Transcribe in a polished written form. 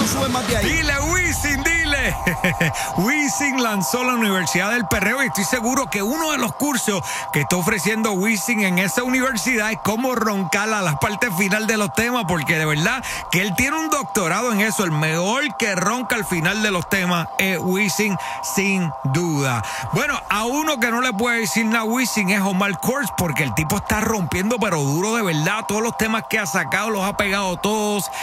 no sube más de ahí. Dile, Wisin, dile. Wisin lanzó la Universidad del Perreo y estoy seguro que uno de los cursos que está ofreciendo Wisin en esa universidad es cómo roncar a la parte final de los temas, porque de verdad que él tiene un doctorado en eso. El mejor que ronca al final de los temas es Wisin, sin duda. Bueno, a uno que no le puede decir nada a Wisin es Omar Courtz, porque el tipo está rompiendo pero duro de verdad. Todos los temas que ha sacado los ha pegado todos.